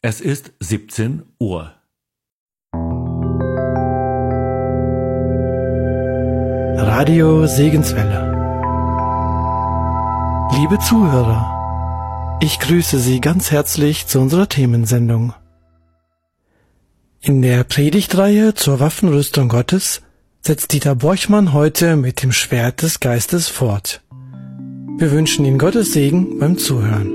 Es ist 17 Uhr. Radio Segenswelle. Liebe Zuhörer, ich grüße Sie ganz herzlich zu unserer Themensendung. In der Predigtreihe zur Waffenrüstung Gottes setzt Dieter Borchmann heute mit dem Schwert des Geistes fort. Wir wünschen Ihnen Gottes Segen beim Zuhören.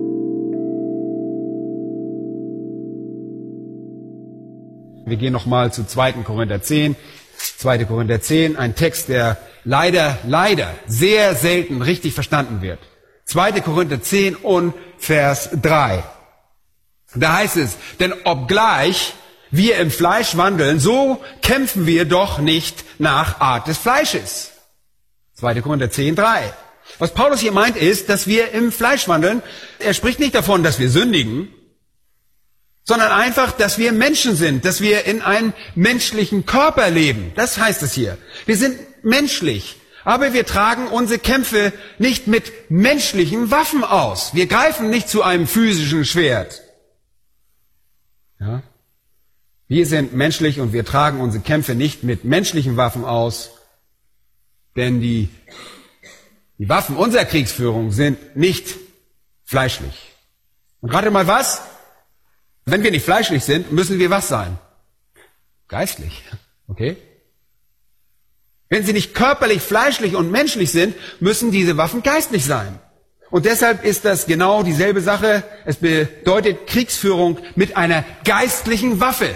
Wir gehen nochmal zu 2. Korinther 10. 2. Korinther 10, ein Text, der leider sehr selten richtig verstanden wird. 2. Korinther 10 und Vers 3. Da heißt es, denn obgleich wir im Fleisch wandeln, so kämpfen wir doch nicht nach Art des Fleisches. 2. Korinther 10, 3. Was Paulus hier meint ist, dass wir im Fleisch wandeln. Er spricht nicht davon, dass wir sündigen, sondern einfach, dass wir Menschen sind, dass wir in einem menschlichen Körper leben. Das heißt es hier. Wir sind menschlich, aber wir tragen unsere Kämpfe nicht mit menschlichen Waffen aus. Wir greifen nicht zu einem physischen Schwert. Ja? Wir sind menschlich und wir tragen unsere Kämpfe nicht mit menschlichen Waffen aus, denn die Waffen unserer Kriegsführung sind nicht fleischlich. Und rate mal was? Wenn wir nicht fleischlich sind, müssen wir was sein? Geistlich. Okay? Wenn sie nicht körperlich, fleischlich und menschlich sind, müssen diese Waffen geistlich sein. Und deshalb ist das genau dieselbe Sache. Es bedeutet Kriegsführung mit einer geistlichen Waffe.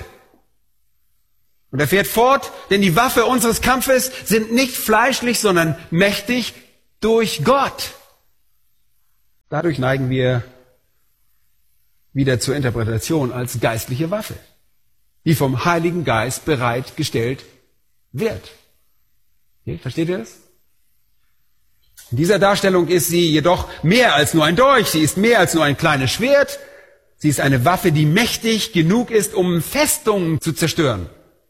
Und er fährt fort, denn die Waffe unseres Kampfes sind nicht fleischlich, sondern mächtig durch Gott. Dadurch neigen wir wieder zur Interpretation als geistliche Waffe, die vom Heiligen Geist bereitgestellt wird. Okay, versteht ihr das? In dieser Darstellung ist sie jedoch mehr als nur ein Dolch, sie ist mehr als nur ein kleines Schwert, sie ist eine Waffe, die mächtig genug ist, um Festungen zu zerstören.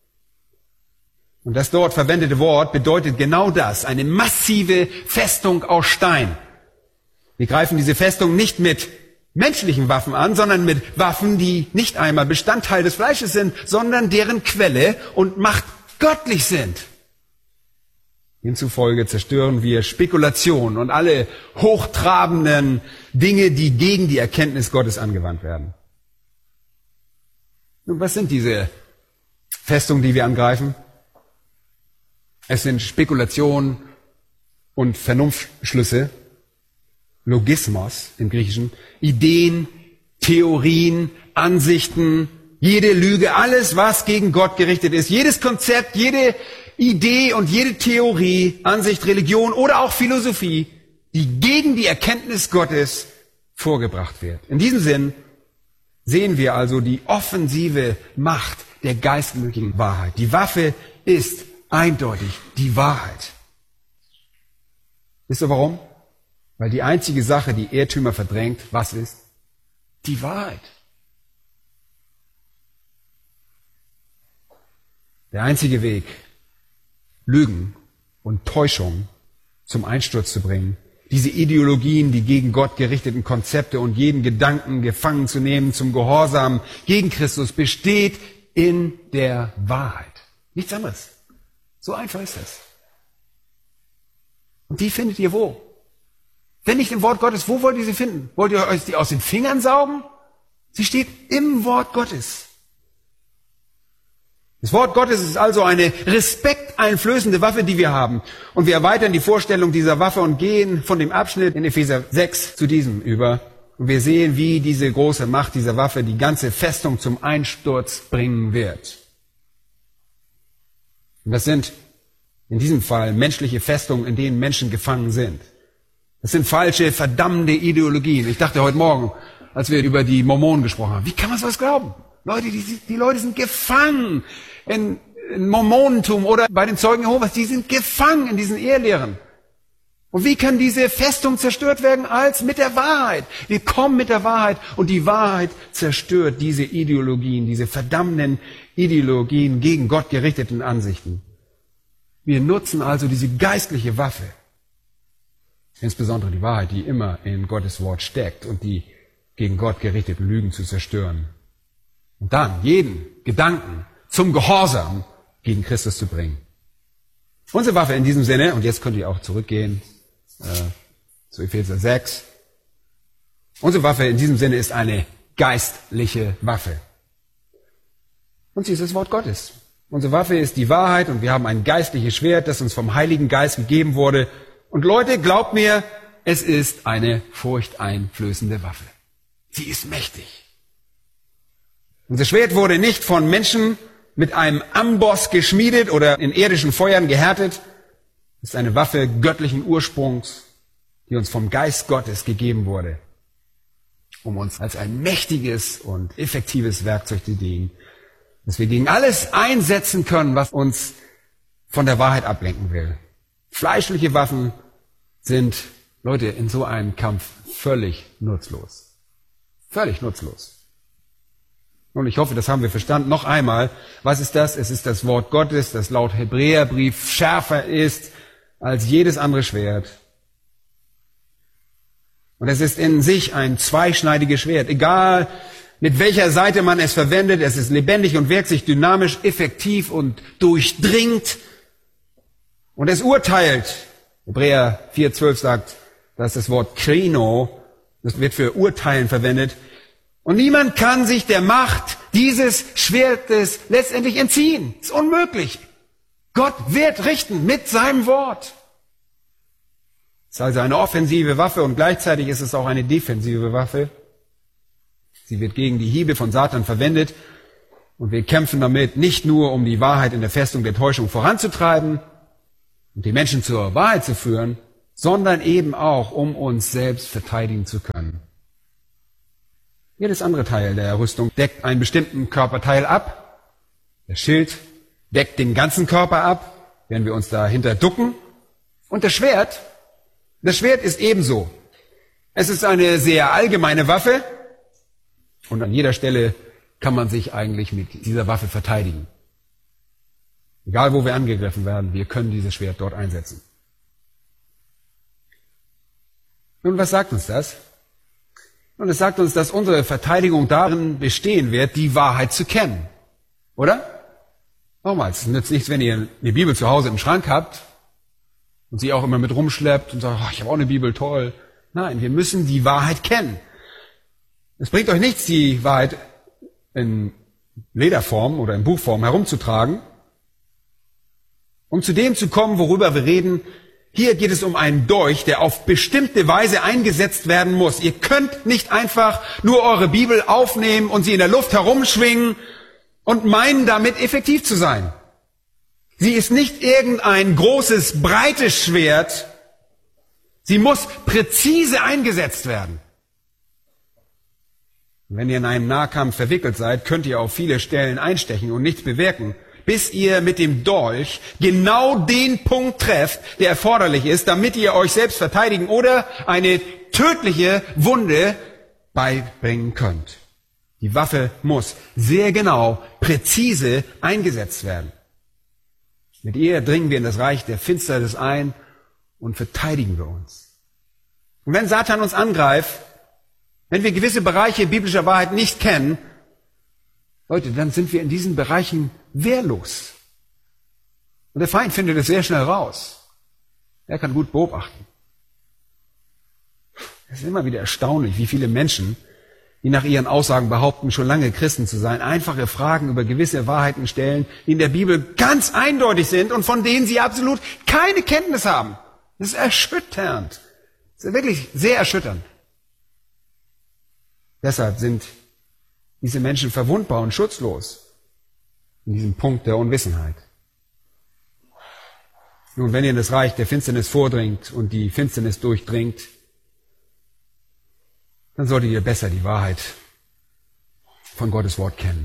Und das dort verwendete Wort bedeutet genau das, eine massive Festung aus Stein. Wir greifen diese Festung nicht mit menschlichen Waffen an, sondern mit Waffen, die nicht einmal Bestandteil des Fleisches sind, sondern deren Quelle und Macht göttlich sind. Demzufolge zerstören wir Spekulationen und alle hochtrabenden Dinge, die gegen die Erkenntnis Gottes angewandt werden. Nun, was sind diese Festungen, die wir angreifen? Es sind Spekulationen und Vernunftschlüsse, Logismos im Griechischen, Ideen, Theorien, Ansichten, jede Lüge, alles, was gegen Gott gerichtet ist, jedes Konzept, jede Idee und jede Theorie, Ansicht, Religion oder auch Philosophie, die gegen die Erkenntnis Gottes vorgebracht wird. In diesem Sinn sehen wir also die offensive Macht der geistlichen Wahrheit. Die Waffe ist eindeutig die Wahrheit. Wisst ihr warum? Weil die einzige Sache, die Irrtümer verdrängt, was ist? Die Wahrheit. Der einzige Weg, Lügen und Täuschung zum Einsturz zu bringen, diese Ideologien, die gegen Gott gerichteten Konzepte und jeden Gedanken gefangen zu nehmen zum Gehorsam gegen Christus, besteht in der Wahrheit. Nichts anderes. So einfach ist das. Und die findet ihr wo? Wenn nicht im Wort Gottes, wo wollt ihr sie finden? Wollt ihr euch die aus den Fingern saugen? Sie steht im Wort Gottes. Das Wort Gottes ist also eine respekteinflößende Waffe, die wir haben. Und wir erweitern die Vorstellung dieser Waffe und gehen von dem Abschnitt in Epheser 6 zu diesem über. Und wir sehen, wie diese große Macht dieser Waffe die ganze Festung zum Einsturz bringen wird. Und das sind in diesem Fall menschliche Festungen, in denen Menschen gefangen sind. Das sind falsche, verdammende Ideologien. Ich dachte heute Morgen, als wir über die Mormonen gesprochen haben, wie kann man sowas glauben? Leute, die Leute sind gefangen in Mormonentum oder bei den Zeugen Jehovas, die sind gefangen in diesen Irrlehren. Und wie kann diese Festung zerstört werden als mit der Wahrheit? Wir kommen mit der Wahrheit und die Wahrheit zerstört diese Ideologien, diese verdammenden Ideologien gegen Gott gerichteten Ansichten. Wir nutzen also diese geistliche Waffe, insbesondere die Wahrheit, die immer in Gottes Wort steckt und die gegen Gott gerichteten Lügen zu zerstören. Und dann jeden Gedanken zum Gehorsam gegen Christus zu bringen. Unsere Waffe in diesem Sinne, und jetzt könnt ihr auch zurückgehen zu Epheser 6. Unsere Waffe in diesem Sinne ist eine geistliche Waffe. Und sie ist das Wort Gottes. Unsere Waffe ist die Wahrheit und wir haben ein geistliches Schwert, das uns vom Heiligen Geist gegeben wurde. Und Leute, glaubt mir, es ist eine furchteinflößende Waffe. Sie ist mächtig. Unser Schwert wurde nicht von Menschen mit einem Amboss geschmiedet oder in irdischen Feuern gehärtet. Es ist eine Waffe göttlichen Ursprungs, die uns vom Geist Gottes gegeben wurde, um uns als ein mächtiges und effektives Werkzeug zu dienen, dass wir gegen alles einsetzen können, was uns von der Wahrheit ablenken will. Fleischliche Waffen sind, Leute, in so einem Kampf völlig nutzlos. Völlig nutzlos. Und ich hoffe, das haben wir verstanden. Noch einmal, was ist das? Es ist das Wort Gottes, das laut Hebräerbrief schärfer ist als jedes andere Schwert. Und es ist in sich ein zweischneidiges Schwert. Egal, mit welcher Seite man es verwendet, es ist lebendig und wirkt sich dynamisch, effektiv und durchdringt. Und es urteilt. Hebräer 4,12 sagt, dass das Wort krino, das wird für Urteilen verwendet. Und niemand kann sich der Macht dieses Schwertes letztendlich entziehen. Das ist unmöglich. Gott wird richten mit seinem Wort. Es ist also eine offensive Waffe und gleichzeitig ist es auch eine defensive Waffe. Sie wird gegen die Hiebe von Satan verwendet und wir kämpfen damit nicht nur, um die Wahrheit in der Festung der Täuschung voranzutreiben und die Menschen zur Wahrheit zu führen, sondern eben auch, um uns selbst verteidigen zu können. Jedes andere Teil der Rüstung deckt einen bestimmten Körperteil ab. Der Schild deckt den ganzen Körper ab, wenn wir uns dahinter ducken. Und das Schwert ist ebenso. Es ist eine sehr allgemeine Waffe und an jeder Stelle kann man sich eigentlich mit dieser Waffe verteidigen. Egal, wo wir angegriffen werden, wir können dieses Schwert dort einsetzen. Nun, was sagt uns das? Und es sagt uns, dass unsere Verteidigung darin bestehen wird, die Wahrheit zu kennen. Oder? Nochmals, es nützt nichts, wenn ihr eine Bibel zu Hause im Schrank habt und sie auch immer mit rumschleppt und sagt, oh, ich habe auch eine Bibel, toll. Nein, wir müssen die Wahrheit kennen. Es bringt euch nichts, die Wahrheit in Lederform oder in Buchform herumzutragen, um zu dem zu kommen, worüber wir reden. Hier geht es um einen Dolch, der auf bestimmte Weise eingesetzt werden muss. Ihr könnt nicht einfach nur eure Bibel aufnehmen und sie in der Luft herumschwingen und meinen, damit effektiv zu sein. Sie ist nicht irgendein großes, breites Schwert. Sie muss präzise eingesetzt werden. Wenn ihr in einem Nahkampf verwickelt seid, könnt ihr auf viele Stellen einstechen und nichts bewirken, bis ihr mit dem Dolch genau den Punkt trefft, der erforderlich ist, damit ihr euch selbst verteidigen oder eine tödliche Wunde beibringen könnt. Die Waffe muss sehr genau, präzise eingesetzt werden. Mit ihr dringen wir in das Reich der Finsternis ein und verteidigen wir uns. Und wenn Satan uns angreift, wenn wir gewisse Bereiche biblischer Wahrheit nicht kennen, Leute, dann sind wir in diesen Bereichen wehrlos. Und der Feind findet es sehr schnell raus. Er kann gut beobachten. Es ist immer wieder erstaunlich, wie viele Menschen, die nach ihren Aussagen behaupten, schon lange Christen zu sein, einfache Fragen über gewisse Wahrheiten stellen, die in der Bibel ganz eindeutig sind und von denen sie absolut keine Kenntnis haben. Das ist erschütternd. Das ist wirklich sehr erschütternd. Deshalb sind diese Menschen verwundbar und schutzlos in diesem Punkt der Unwissenheit. Nun, wenn ihr in das Reich der Finsternis vordringt und die Finsternis durchdringt, dann solltet ihr besser die Wahrheit von Gottes Wort kennen,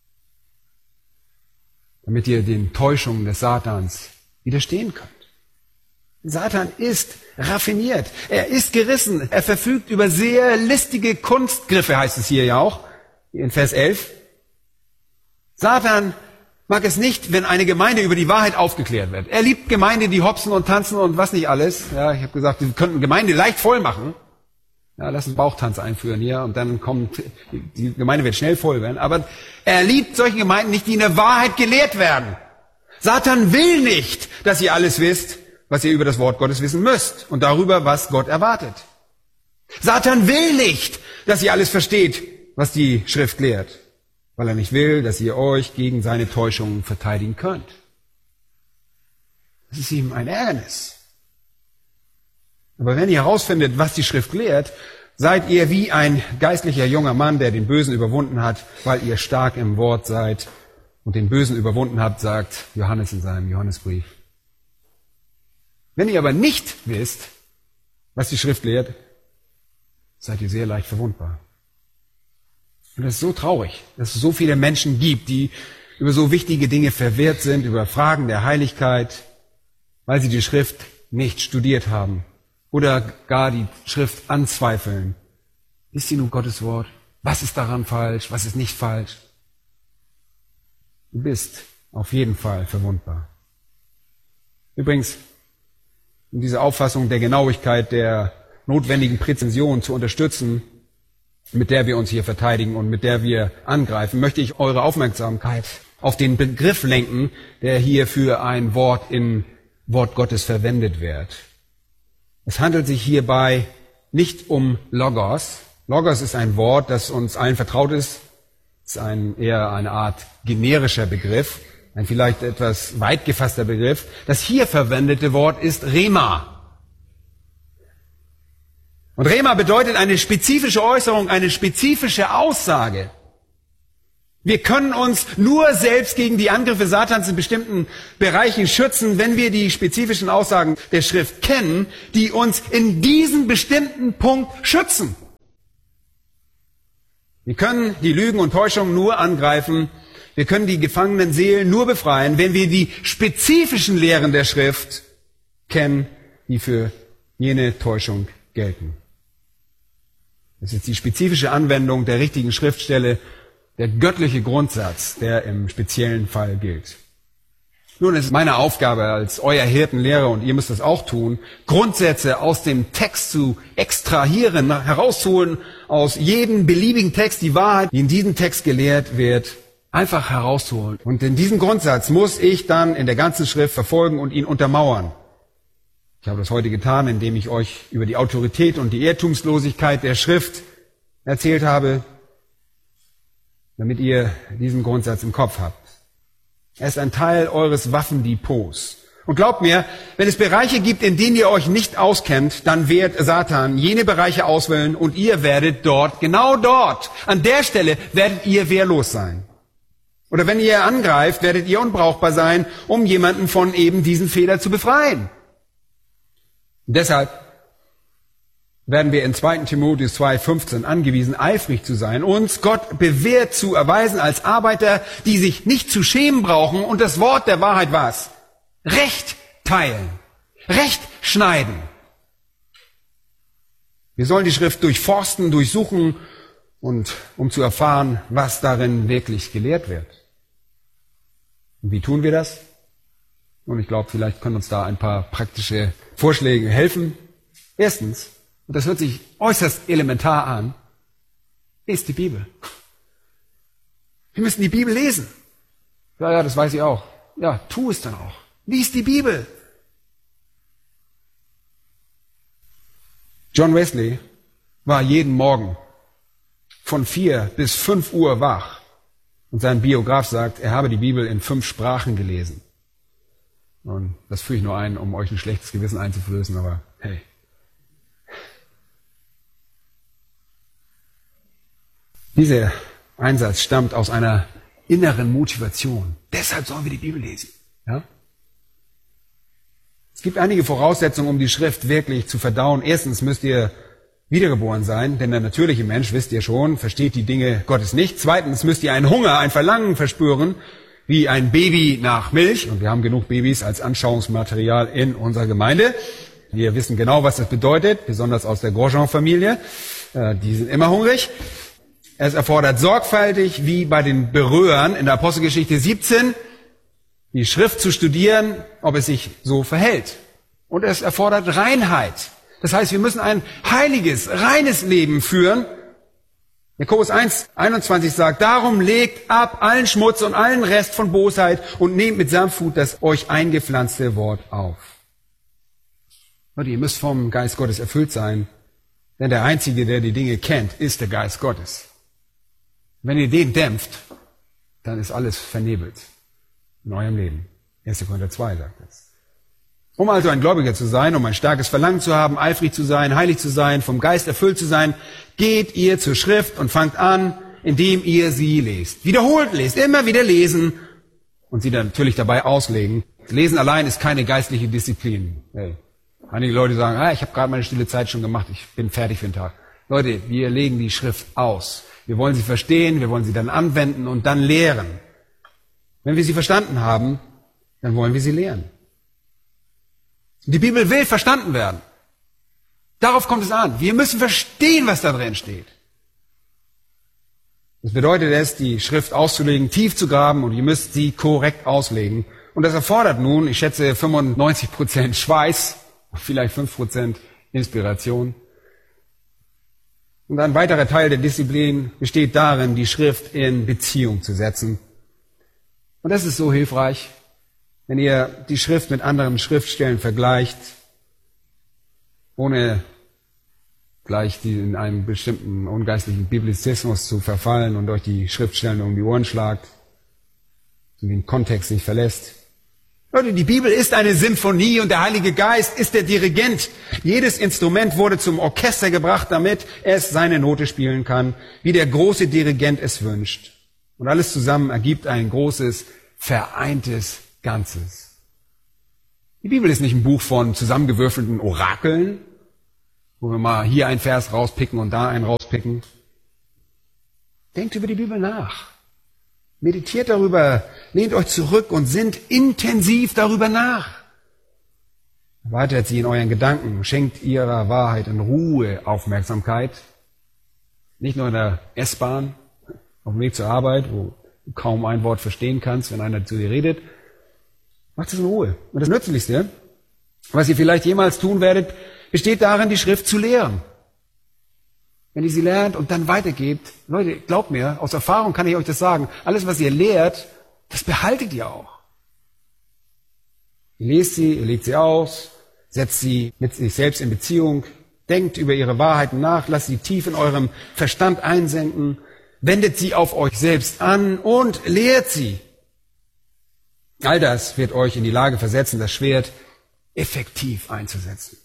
damit ihr den Täuschungen des Satans widerstehen könnt. Satan ist raffiniert, er ist gerissen, er verfügt über sehr listige Kunstgriffe, heißt es hier ja auch, in Vers 11. Satan mag es nicht, wenn eine Gemeinde über die Wahrheit aufgeklärt wird. Er liebt Gemeinden, die hopsen und tanzen und was nicht alles. Ja, ich habe gesagt, wir könnten Gemeinde leicht voll machen. Ja, lass uns Bauchtanz einführen hier und dann kommt, die Gemeinde wird schnell voll werden. Aber er liebt solche Gemeinden nicht, die in der Wahrheit gelehrt werden. Satan will nicht, dass ihr alles wisst, was ihr über das Wort Gottes wissen müsst und darüber, was Gott erwartet. Satan will nicht, dass ihr alles versteht, was die Schrift lehrt, weil er nicht will, dass ihr euch gegen seine Täuschungen verteidigen könnt. Das ist ihm ein Ärgernis. Aber wenn ihr herausfindet, was die Schrift lehrt, seid ihr wie ein geistlicher junger Mann, der den Bösen überwunden hat, weil ihr stark im Wort seid und den Bösen überwunden habt, sagt Johannes in seinem Johannesbrief. Wenn ihr aber nicht wisst, was die Schrift lehrt, seid ihr sehr leicht verwundbar. Und das ist so traurig, dass es so viele Menschen gibt, die über so wichtige Dinge verwirrt sind, über Fragen der Heiligkeit, weil sie die Schrift nicht studiert haben oder gar die Schrift anzweifeln. Ist sie nun Gottes Wort? Was ist daran falsch? Was ist nicht falsch? Du bist auf jeden Fall verwundbar. Übrigens, um diese Auffassung der Genauigkeit der notwendigen Präzision zu unterstützen, mit der wir uns hier verteidigen und mit der wir angreifen, möchte ich eure Aufmerksamkeit auf den Begriff lenken, der hier für ein Wort im Wort Gottes verwendet wird. Es handelt sich hierbei nicht um Logos. Logos ist ein Wort, das uns allen vertraut ist. Es ist eher eine Art generischer Begriff, ein vielleicht etwas weit gefasster Begriff. Das hier verwendete Wort ist Rema. Und Rema bedeutet eine spezifische Äußerung, eine spezifische Aussage. Wir können uns nur selbst gegen die Angriffe Satans in bestimmten Bereichen schützen, wenn wir die spezifischen Aussagen der Schrift kennen, die uns in diesem bestimmten Punkt schützen. Wir können die Lügen und Täuschungen nur angreifen, wir können die gefangenen Seelen nur befreien, wenn wir die spezifischen Lehren der Schrift kennen, die für jene Täuschung gelten. Es ist die spezifische Anwendung der richtigen Schriftstelle, der göttliche Grundsatz, der im speziellen Fall gilt. Nun, es ist meine Aufgabe als euer Hirtenlehrer, und ihr müsst das auch tun, Grundsätze aus dem Text zu extrahieren, herauszuholen aus jedem beliebigen Text, die Wahrheit, die in diesem Text gelehrt wird, einfach herauszuholen. Und in diesem Grundsatz muss ich dann in der ganzen Schrift verfolgen und ihn untermauern. Ich habe das heute getan, indem ich euch über die Autorität und die Irrtumslosigkeit der Schrift erzählt habe, damit ihr diesen Grundsatz im Kopf habt. Er ist ein Teil eures Waffendepots. Und glaubt mir, wenn es Bereiche gibt, in denen ihr euch nicht auskennt, dann wird Satan jene Bereiche auswählen und ihr werdet dort, genau dort, an der Stelle werdet ihr wehrlos sein. Oder wenn ihr angreift, werdet ihr unbrauchbar sein, um jemanden von eben diesen Fehler zu befreien. Und deshalb werden wir in 2. Timotheus 2,15 angewiesen, eifrig zu sein, uns Gott bewährt zu erweisen als Arbeiter, die sich nicht zu schämen brauchen und das Wort der Wahrheit was? Recht teilen, Recht schneiden. Wir sollen die Schrift durchforsten, durchsuchen, und um zu erfahren, was darin wirklich gelehrt wird. Und wie tun wir das? Und ich glaube, vielleicht können uns da ein paar praktische Vorschläge helfen. Erstens, und das hört sich äußerst elementar an, lest die Bibel. Wir müssen die Bibel lesen. Ja, das weiß ich auch. Ja, tu es dann auch. Lies die Bibel. John Wesley war jeden Morgen von 4 bis 5 Uhr wach. Und sein Biograf sagt, er habe die Bibel in 5 Sprachen gelesen. Und das führe ich nur ein, um euch ein schlechtes Gewissen einzuflößen, aber hey. Dieser Einsatz stammt aus einer inneren Motivation. Deshalb sollen wir die Bibel lesen. Ja? Es gibt einige Voraussetzungen, um die Schrift wirklich zu verdauen. Erstens müsst ihr wiedergeboren sein, denn der natürliche Mensch, wisst ihr schon, versteht die Dinge Gottes nicht. Zweitens müsst ihr einen Hunger, ein Verlangen verspüren, wie ein Baby nach Milch. Und wir haben genug Babys als Anschauungsmaterial in unserer Gemeinde. Wir wissen genau, was das bedeutet, besonders aus der Grosjean-Familie. Die sind immer hungrig. Es erfordert sorgfältig, wie bei den Beröern in der Apostelgeschichte 17, die Schrift zu studieren, ob es sich so verhält. Und es erfordert Reinheit. Das heißt, wir müssen ein heiliges, reines Leben führen. Jakobus 1,21 sagt, darum legt ab allen Schmutz und allen Rest von Bosheit und nehmt mit Sanftmut das euch eingepflanzte Wort auf. Leute, ihr müsst vom Geist Gottes erfüllt sein, denn der Einzige, der die Dinge kennt, ist der Geist Gottes. Wenn ihr den dämpft, dann ist alles vernebelt in eurem Leben. 1. Korinther 2 sagt das. Um also ein Gläubiger zu sein, um ein starkes Verlangen zu haben, eifrig zu sein, heilig zu sein, vom Geist erfüllt zu sein, geht ihr zur Schrift und fangt an, indem ihr sie lest. Wiederholt lest, immer wieder lesen und sie dann natürlich dabei auslegen. Lesen allein ist keine geistliche Disziplin. Hey. Einige Leute sagen, ich habe gerade meine stille Zeit schon gemacht, ich bin fertig für den Tag. Leute, wir legen die Schrift aus. Wir wollen sie verstehen, wir wollen sie dann anwenden und dann lehren. Wenn wir sie verstanden haben, dann wollen wir sie lehren. Die Bibel will verstanden werden. Darauf kommt es an. Wir müssen verstehen, was da drin steht. Das bedeutet es, die Schrift auszulegen, tief zu graben und ihr müsst sie korrekt auslegen. Und das erfordert nun, ich schätze, 95% Schweiß, vielleicht 5% Inspiration. Und ein weiterer Teil der Disziplin besteht darin, die Schrift in Beziehung zu setzen. Und das ist so hilfreich, wenn ihr die Schrift mit anderen Schriftstellen vergleicht, ohne gleich in einem bestimmten ungeistlichen Biblizismus zu verfallen und euch die Schriftstellen um die Ohren schlagt und den Kontext nicht verlässt. Leute, die Bibel ist eine Symphonie und der Heilige Geist ist der Dirigent. Jedes Instrument wurde zum Orchester gebracht, damit es seine Note spielen kann, wie der große Dirigent es wünscht. Und alles zusammen ergibt ein großes, vereintes Ganzes. Die Bibel ist nicht ein Buch von zusammengewürfelten Orakeln, wo wir mal hier einen Vers rauspicken und da einen rauspicken. Denkt über die Bibel nach. Meditiert darüber, lehnt euch zurück und sinnt intensiv darüber nach. Erweitert sie in euren Gedanken, schenkt ihrer Wahrheit in Ruhe Aufmerksamkeit. Nicht nur in der S-Bahn, auf dem Weg zur Arbeit, wo du kaum ein Wort verstehen kannst, wenn einer zu dir redet. Macht es in Ruhe. Und das Nützlichste, was ihr vielleicht jemals tun werdet, besteht darin, die Schrift zu lehren. Wenn ihr sie lernt und dann weitergebt, Leute, glaubt mir, aus Erfahrung kann ich euch das sagen, alles, was ihr lehrt, das behaltet ihr auch. Ihr lest sie, ihr legt sie aus, setzt sie mit sich selbst in Beziehung, denkt über ihre Wahrheiten nach, lasst sie tief in eurem Verstand einsenken, wendet sie auf euch selbst an und lehrt sie. All das wird euch in die Lage versetzen, das Schwert effektiv einzusetzen.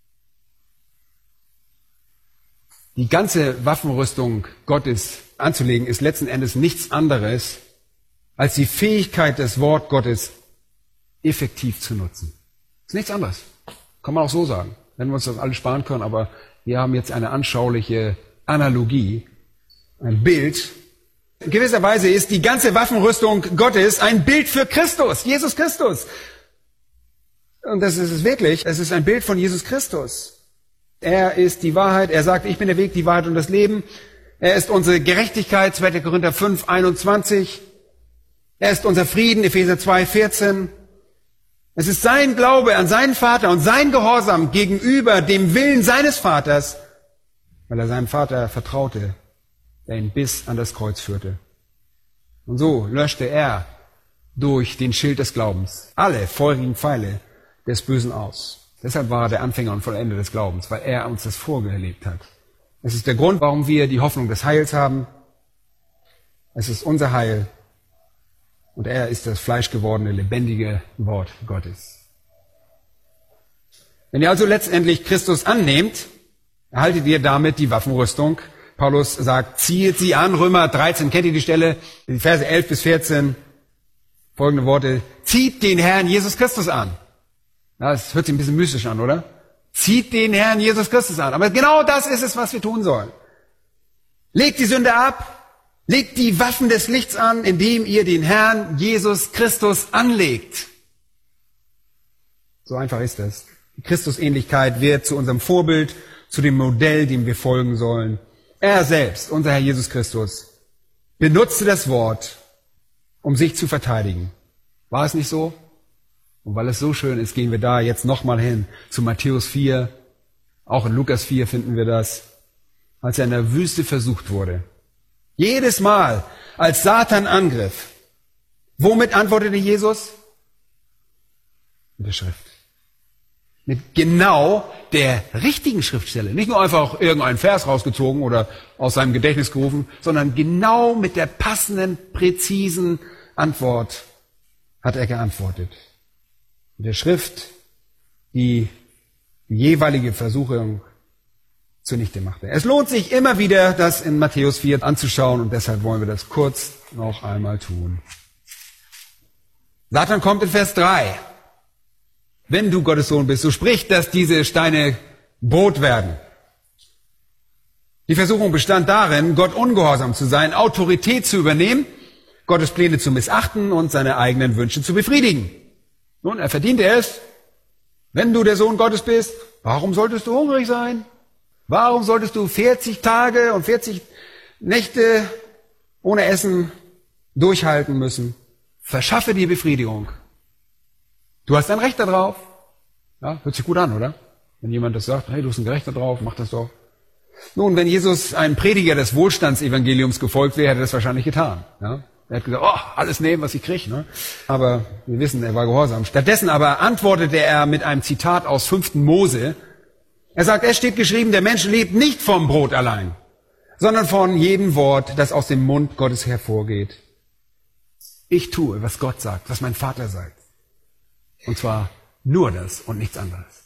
Die ganze Waffenrüstung Gottes anzulegen, ist letzten Endes nichts anderes, als die Fähigkeit, das Wort Gottes effektiv zu nutzen. Ist nichts anderes. Kann man auch so sagen. Wenn wir uns das alles sparen können, aber wir haben jetzt eine anschauliche Analogie, ein Bild. In gewisser Weise ist die ganze Waffenrüstung Gottes ein Bild für Christus, Jesus Christus. Und das ist es wirklich. Es ist ein Bild von Jesus Christus. Er ist die Wahrheit. Er sagt, ich bin der Weg, die Wahrheit und das Leben. Er ist unsere Gerechtigkeit, 2. Korinther 5, 21. Er ist unser Frieden, Epheser 2, 14. Es ist sein Glaube an seinen Vater und sein Gehorsam gegenüber dem Willen seines Vaters, weil er seinem Vater vertraute, der ihn bis an das Kreuz führte. Und so löschte er durch den Schild des Glaubens alle feurigen Pfeile des Bösen aus. Deshalb war er der Anfänger und Vollender des Glaubens, weil er uns das vorgelebt hat. Es ist der Grund, warum wir die Hoffnung des Heils haben. Es ist unser Heil. Und er ist das fleischgewordene, lebendige Wort Gottes. Wenn ihr also letztendlich Christus annehmt, erhaltet ihr damit die Waffenrüstung. Paulus sagt, zieht sie an, Römer 13, kennt ihr die Stelle? Die Verse 11 bis 14, folgende Worte, zieht den Herrn Jesus Christus an. Das hört sich ein bisschen mystisch an, oder? Zieht den Herrn Jesus Christus an. Aber genau das ist es, was wir tun sollen. Legt die Sünde ab, legt die Waffen des Lichts an, indem ihr den Herrn Jesus Christus anlegt. So einfach ist es. Die Christusähnlichkeit wird zu unserem Vorbild, zu dem Modell, dem wir folgen sollen. Er selbst, unser Herr Jesus Christus, benutzte das Wort, um sich zu verteidigen. War es nicht so? Und weil es so schön ist, gehen wir da jetzt nochmal hin zu Matthäus 4, Auch in Lukas 4 finden wir das, als er in der Wüste versucht wurde. Jedes Mal, als Satan angriff, womit antwortete Jesus? Mit der Schrift. Mit genau der richtigen Schriftstelle. Nicht nur einfach irgendeinen Vers rausgezogen oder aus seinem Gedächtnis gerufen, sondern genau mit der passenden, präzisen Antwort hat er geantwortet. Mit der Schrift, die jeweilige Versuchung zunichte machte. Es lohnt sich immer wieder, das in Matthäus 4 anzuschauen und deshalb wollen wir das kurz noch einmal tun. Satan kommt in Vers 3. Wenn du Gottes Sohn bist, so sprich, dass diese Steine Brot werden. Die Versuchung bestand darin, Gott ungehorsam zu sein, Autorität zu übernehmen, Gottes Pläne zu missachten und seine eigenen Wünsche zu befriedigen. Nun, er verdiente es. Wenn du der Sohn Gottes bist, warum solltest du hungrig sein? Warum solltest du 40 Tage und 40 Nächte ohne Essen durchhalten müssen? Verschaffe dir Befriedigung. Du hast ein Recht darauf. Ja, hört sich gut an, oder? Wenn jemand das sagt, hey, du hast ein Recht darauf, mach das doch. Nun, wenn Jesus ein Prediger des Wohlstandsevangeliums gefolgt wäre, hätte er das wahrscheinlich getan. Ja? Er hat gesagt, alles nehmen, was ich kriege. Ne? Aber wir wissen, er war gehorsam. Stattdessen aber antwortete er mit einem Zitat aus 5. Mose. Er sagt, es steht geschrieben, der Mensch lebt nicht vom Brot allein, sondern von jedem Wort, das aus dem Mund Gottes hervorgeht. Ich tue, was Gott sagt, was mein Vater sagt. Und zwar nur das und nichts anderes.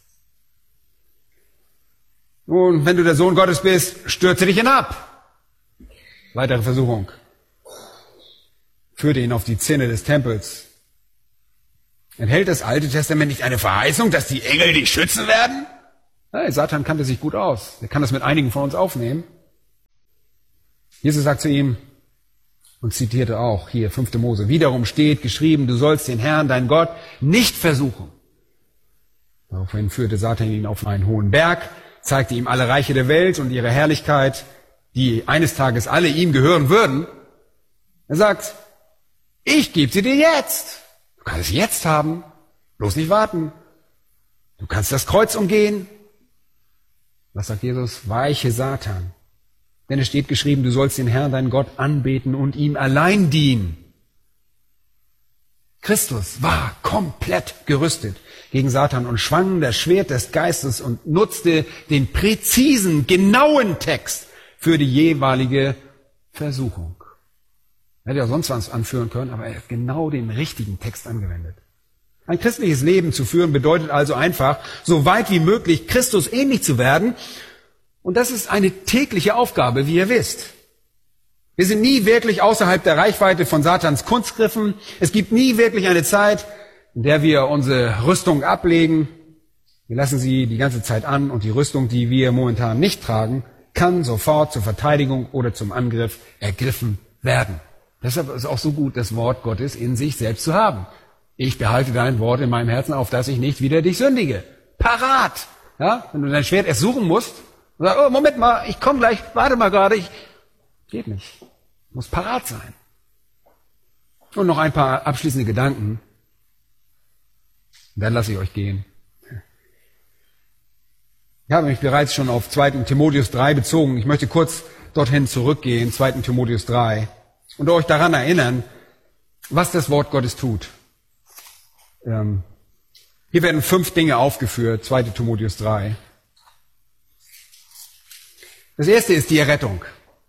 Nun, wenn du der Sohn Gottes bist, stürze dich hinab. Weitere Versuchung. Führte ihn auf die Zinne des Tempels. Enthält das Alte Testament nicht eine Verheißung, dass die Engel dich schützen werden? Hey, Satan kannte sich gut aus. Er kann das mit einigen von uns aufnehmen. Jesus sagt zu ihm und zitierte auch hier 5. Mose. Wiederum steht geschrieben, du sollst den Herrn, deinen Gott, nicht versuchen. Daraufhin führte Satan ihn auf einen hohen Berg, zeigte ihm alle Reiche der Welt und ihre Herrlichkeit, die eines Tages alle ihm gehören würden. Er sagt, ich gebe sie dir jetzt. Du kannst es jetzt haben, bloß nicht warten. Du kannst das Kreuz umgehen. Was sagt Jesus? Weiche Satan. Denn es steht geschrieben, du sollst den Herrn, deinen Gott, anbeten und ihm allein dienen. Christus war komplett gerüstet gegen Satan und schwang das Schwert des Geistes und nutzte den präzisen, genauen Text für die jeweilige Versuchung. Er hätte ja sonst was anführen können, aber er hat genau den richtigen Text angewendet. Ein christliches Leben zu führen bedeutet also einfach, so weit wie möglich Christus ähnlich zu werden. Und das ist eine tägliche Aufgabe, wie ihr wisst. Wir sind nie wirklich außerhalb der Reichweite von Satans Kunstgriffen. Es gibt nie wirklich eine Zeit, in der wir unsere Rüstung ablegen. Wir lassen sie die ganze Zeit an und die Rüstung, die wir momentan nicht tragen, kann sofort zur Verteidigung oder zum Angriff ergriffen werden. Deshalb ist es auch so gut, das Wort Gottes in sich selbst zu haben. Ich behalte dein Wort in meinem Herzen, auf dass ich nicht wieder dich sündige. Parat! Ja, wenn du dein Schwert erst suchen musst, und sagst, oh, Moment mal, ich komme gleich, warte mal gerade, geht nicht. Muss parat sein. Und noch ein paar abschließende Gedanken. Dann lasse ich euch gehen. Ich habe mich bereits schon auf 2. Timotheus 3 bezogen. Ich möchte kurz dorthin zurückgehen, 2. Timotheus 3, und euch daran erinnern, was das Wort Gottes tut. Hier werden 5 Dinge aufgeführt, 2. Timotheus 3. Das erste ist die Errettung.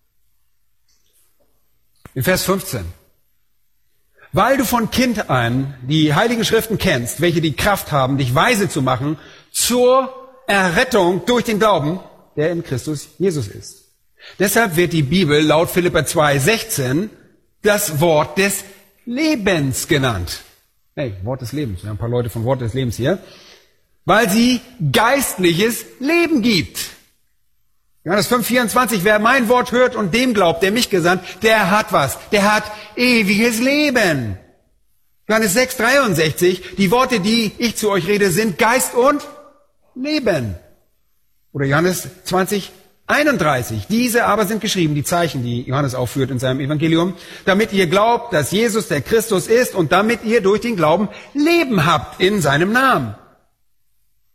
In Vers 15. Weil du von Kind an die Heiligen Schriften kennst, welche die Kraft haben, dich weise zu machen zur Errettung durch den Glauben, der in Christus Jesus ist. Deshalb wird die Bibel laut Philipper 2,16 das Wort des Lebens genannt. Hey, Wort des Lebens. Wir haben ein paar Leute von Wort des Lebens hier. Weil sie geistliches Leben gibt. Johannes 5,24, wer mein Wort hört und dem glaubt, der mich gesandt, der hat was. Der hat ewiges Leben. Johannes 6,63, die Worte, die ich zu euch rede, sind Geist und Leben. Oder Johannes 20,31, diese aber sind geschrieben, die Zeichen, die Johannes aufführt in seinem Evangelium, damit ihr glaubt, dass Jesus der Christus ist und damit ihr durch den Glauben Leben habt in seinem Namen.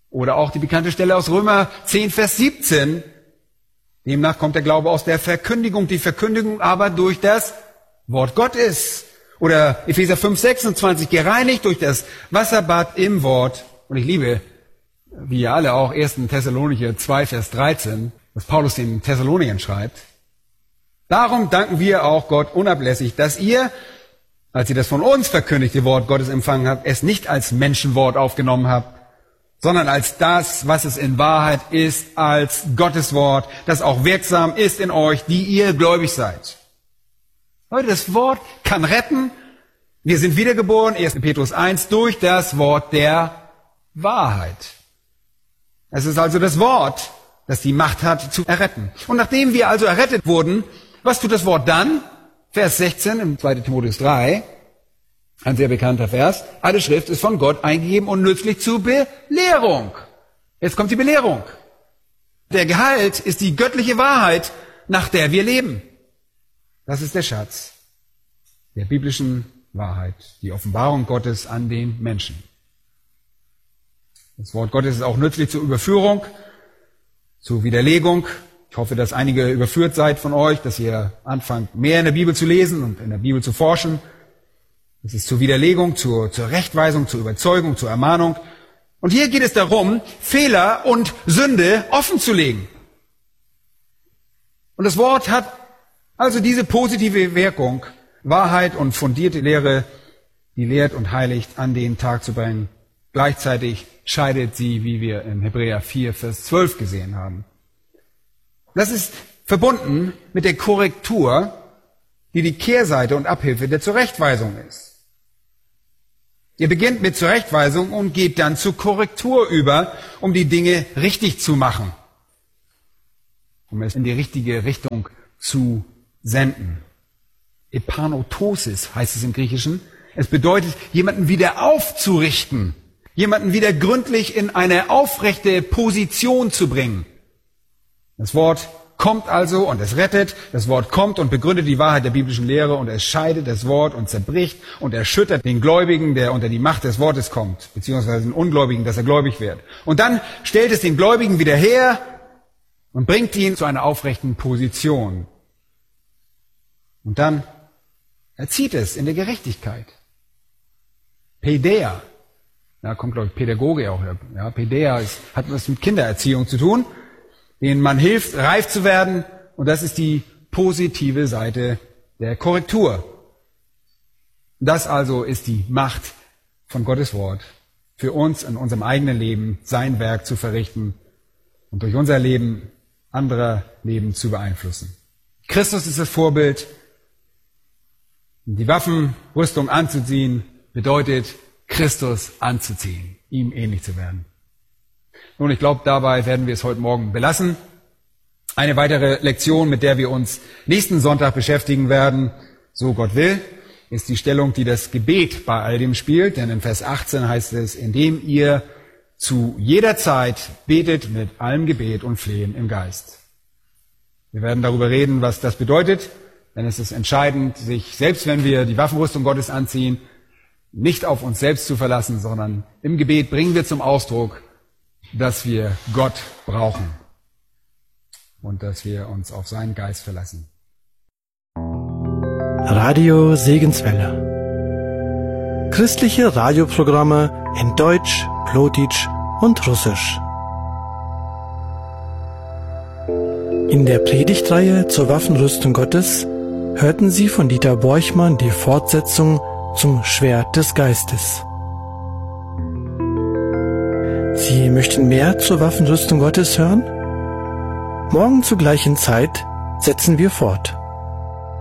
Oder auch die bekannte Stelle aus Römer 10, Vers 17. Demnach kommt der Glaube aus der Verkündigung, die Verkündigung aber durch das Wort Gottes. Oder Epheser 5, 26, gereinigt durch das Wasserbad im Wort. Und ich liebe, wie ihr alle auch, 1. Thessalonicher 2, Vers 13, was Paulus den Thessaloniern schreibt. Darum danken wir auch Gott unablässig, dass ihr, als ihr das von uns verkündigte Wort Gottes empfangen habt, es nicht als Menschenwort aufgenommen habt, sondern als das, was es in Wahrheit ist, als Gottes Wort, das auch wirksam ist in euch, die ihr gläubig seid. Leute, das Wort kann retten. Wir sind wiedergeboren, 1. Petrus 1, durch das Wort der Wahrheit. Es ist also das Wort, das die Macht hat zu erretten. Und nachdem wir also errettet wurden, was tut das Wort dann? Vers 16 im 2. Timotheus 3. Ein sehr bekannter Vers. Alle Schrift ist von Gott eingegeben und nützlich zur Belehrung. Jetzt kommt die Belehrung. Der Gehalt ist die göttliche Wahrheit, nach der wir leben. Das ist der Schatz der biblischen Wahrheit, die Offenbarung Gottes an den Menschen. Das Wort Gottes ist auch nützlich zur Überführung, zur Widerlegung. Ich hoffe, dass einige überführt seid von euch, dass ihr anfangt, mehr in der Bibel zu lesen und in der Bibel zu forschen. Es ist zur Widerlegung, zur Rechtweisung, zur Überzeugung, zur Ermahnung. Und hier geht es darum, Fehler und Sünde offen zu legen. Und das Wort hat also diese positive Wirkung, Wahrheit und fundierte Lehre, die lehrt und heiligt, an den Tag zu bringen. Gleichzeitig scheidet sie, wie wir in Hebräer 4, Vers 12 gesehen haben. Das ist verbunden mit der Korrektur, die die Kehrseite und Abhilfe der Zurechtweisung ist. Ihr beginnt mit Zurechtweisung und geht dann zur Korrektur über, um die Dinge richtig zu machen, um es in die richtige Richtung zu senden. Epanotosis heißt es im Griechischen. Es bedeutet, jemanden wieder aufzurichten, jemanden wieder gründlich in eine aufrechte Position zu bringen. Das Wort kommt also und es rettet, das Wort kommt und begründet die Wahrheit der biblischen Lehre und es scheidet das Wort und zerbricht und erschüttert den Gläubigen, der unter die Macht des Wortes kommt, beziehungsweise den Ungläubigen, dass er gläubig wird. Und dann stellt es den Gläubigen wieder her und bringt ihn zu einer aufrechten Position. Und dann erzieht es in der Gerechtigkeit. Paideia, da kommt glaube ich Pädagoge auch her. Ja, Paideia hat was mit Kindererziehung zu tun, denen man hilft, reif zu werden. Und das ist die positive Seite der Korrektur. Das also ist die Macht von Gottes Wort, für uns in unserem eigenen Leben sein Werk zu verrichten und durch unser Leben anderer Leben zu beeinflussen. Christus ist das Vorbild. Die Waffenrüstung anzuziehen bedeutet, Christus anzuziehen, ihm ähnlich zu werden. Nun, ich glaube, dabei werden wir es heute Morgen belassen. Eine weitere Lektion, mit der wir uns nächsten Sonntag beschäftigen werden, so Gott will, ist die Stellung, die das Gebet bei all dem spielt. Denn in Vers 18 heißt es, indem ihr zu jeder Zeit betet mit allem Gebet und Flehen im Geist. Wir werden darüber reden, was das bedeutet, denn es ist entscheidend, sich, selbst wenn wir die Waffenrüstung Gottes anziehen, nicht auf uns selbst zu verlassen, sondern im Gebet bringen wir zum Ausdruck, dass wir Gott brauchen und dass wir uns auf seinen Geist verlassen. Radio Segenswelle. Christliche Radioprogramme in Deutsch, Plotitsch und Russisch. In der Predigtreihe zur Waffenrüstung Gottes hörten Sie von Dieter Borchmann die Fortsetzung zum Schwert des Geistes. Sie möchten mehr zur Waffenrüstung Gottes hören? Morgen zur gleichen Zeit setzen wir fort.